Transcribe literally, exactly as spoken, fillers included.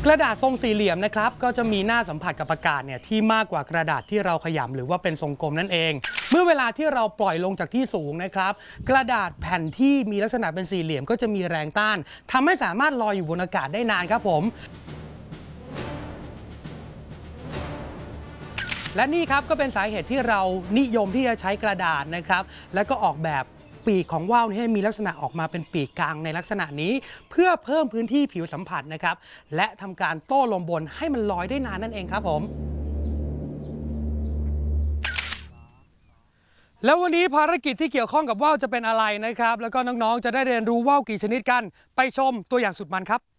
กระดาษทรงสี่เหลี่ยมนะครับก็จะมีหน้าสัมผัสกับอากาศเนี่ยที่มากกว่ากระดาษที่เราขยำหรือว่าเป็นทรงกลมนั่นเองเมื่อเวลาที่เราปล่อยลงจากที่สูงนะครับกระดาษแผ่นที่มีลักษณะเป็นสี่เหลี่ยมก็จะมีแรงต้านทำให้สามารถลอยอยู่บนอากาศได้นานครับผมและนี่ครับก็เป็นสาเหตุที่เรานิยมที่จะใช้กระดาษนะครับและก็ออกแบบปีกของว่าวให้มีลักษณะออกมาเป็นปีกกลางในลักษณะนี้เพื่อเพิ่มพื้นที่ผิวสัมผัสนะครับและทำการโต้ลมบนให้มันลอยได้นานนั่นเองครับผมแล้ววันนี้ภารกิจที่เกี่ยวข้องกับว่าวจะเป็นอะไรนะครับแล้วก็น้องๆจะได้เรียนรู้ว่าวกี่ชนิดกันไปชมตัวอย่างสุดมันครับ